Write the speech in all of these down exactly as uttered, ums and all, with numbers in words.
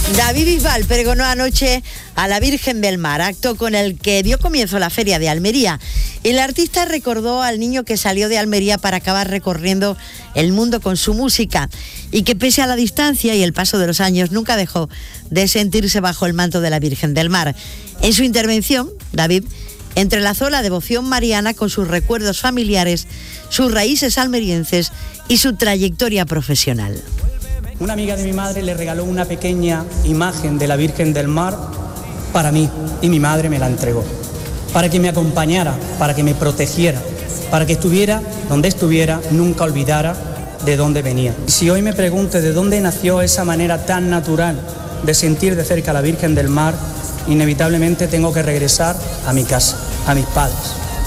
David Bisbal pregonó anoche a la Virgen del Mar, acto con el que dio comienzo la Feria de Almería. El artista recordó al niño que salió de Almería para acabar recorriendo el mundo con su música y que pese a la distancia y el paso de los años nunca dejó de sentirse bajo el manto de la Virgen del Mar. En su intervención, David entrelazó la devoción mariana con sus recuerdos familiares, sus raíces almerienses y su trayectoria profesional. Una amiga de mi madre le regaló una pequeña imagen de la Virgen del Mar para mí y mi madre me la entregó, para que me acompañara, para que me protegiera, para que estuviera donde estuviera, nunca olvidara de dónde venía. Si hoy me pregunto de dónde nació esa manera tan natural de sentir de cerca a la Virgen del Mar, inevitablemente tengo que regresar a mi casa, a mis padres.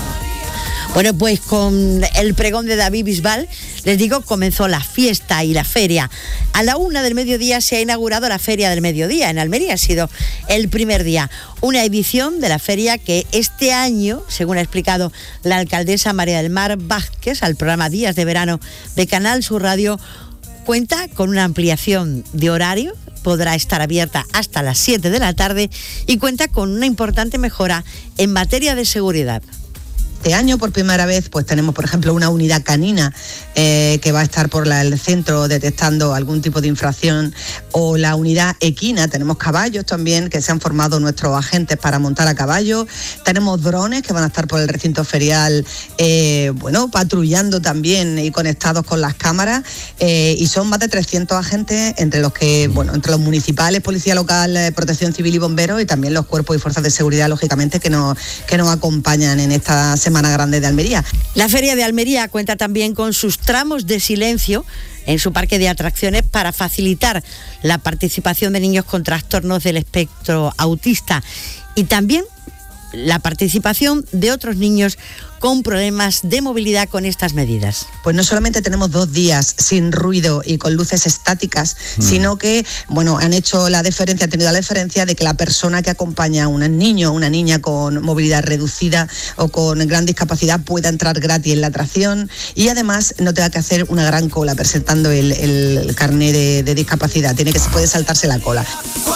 Bueno, pues con el pregón de David Bisbal, les digo, comenzó la fiesta y la feria. A la una del mediodía se ha inaugurado la Feria del Mediodía. En Almería ha sido el primer día. Una edición de la feria que este año, según ha explicado la alcaldesa María del Mar Vázquez al programa Días de Verano de Canal Sur Radio, cuenta con una ampliación de horario. Podrá estar abierta hasta las siete de la tarde y cuenta con una importante mejora en materia de seguridad. Este año, por primera vez, pues tenemos, por ejemplo, una unidad canina eh, que va a estar por la, el centro detectando algún tipo de infracción, o la unidad equina. Tenemos caballos también que se han formado nuestros agentes para montar a caballo. Tenemos drones que van a estar por el recinto ferial, eh, bueno, patrullando también y conectados con las cámaras. Eh, y son más de trescientos agentes, entre los que, bueno, entre los municipales, policía local, eh, protección civil y bomberos, y también los cuerpos y fuerzas de seguridad, lógicamente, que nos, que nos acompañan en esta Semana Grande de Almería. La Feria de Almería cuenta también con sus tramos de silencio en su parque de atracciones para facilitar la participación de niños con trastornos del espectro autista y también la participación de otros niños con problemas de movilidad con estas medidas. Pues no solamente tenemos dos días sin ruido y con luces estáticas, mm. sino que, bueno, han hecho la diferencia, han tenido la diferencia de que la persona que acompaña a un niño o una niña con movilidad reducida o con gran discapacidad pueda entrar gratis en la atracción y además no tenga que hacer una gran cola presentando el, el carné de, de discapacidad, tiene que puede saltarse la cola.